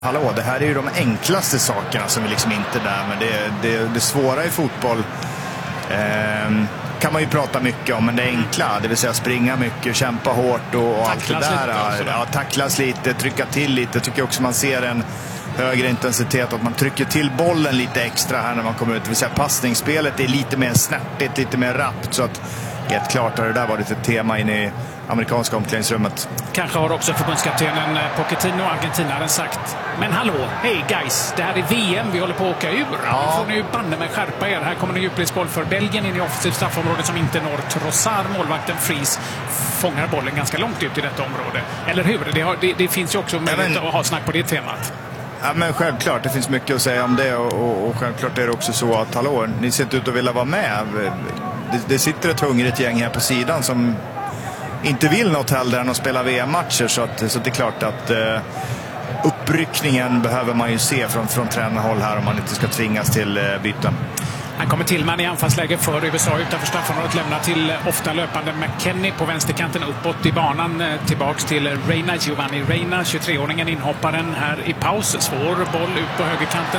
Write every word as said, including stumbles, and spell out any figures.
Hallå, det här är ju de enklaste sakerna som är liksom inte där, men det, det, det svåra i fotboll eh, kan man ju prata mycket om, men det enkla, det vill säga springa mycket, kämpa hårt och, och allt det där. Lite, ja, tacklas lite, trycka till lite. Jag tycker också man ser en högre intensitet, att man trycker till bollen lite extra här när man kommer ut. Det vill säga passningsspelet är lite mer snärtigt, lite mer rappt, så att helt klart har det där varit ett tema in i amerikanska omklädningsrummet. Kanske har också förbundskaptenen Pochettino, argentinaren, sagt: men hallå, hej guys, det här är V M, vi håller på att åka ur. Ja. Nu får ni ju banne med skärpa er. Här kommer en djupledsboll för Belgien in i offensivt straffområde som inte når. Trossard, målvakten Fries, fångar bollen ganska långt ut i detta område. Eller hur? Det, har, det, det finns ju också möjlighet ja, men... att ha snack på det temat. Ja, men självklart, det finns mycket att säga om det, och, och, och självklart är det också så att hallå, ni ser inte ut att vilja vara med. Det, det sitter ett hungrigt gäng här på sidan som inte vill något hellre än att spela V M-matcher, så, att, så det är klart att eh, uppryckningen behöver man ju se från, från tränarhåll här om man inte ska tvingas till eh, byten. Han kommer till man i anfallsläge för U S A utanför straffområdet, lämnar till ofta löpande McKennie på vänsterkanten uppåt i banan, tillbaks till Reina, Giovanni Reina, tjugotre-åringen, inhopparen här i paus. Svår boll ut på högerkanten.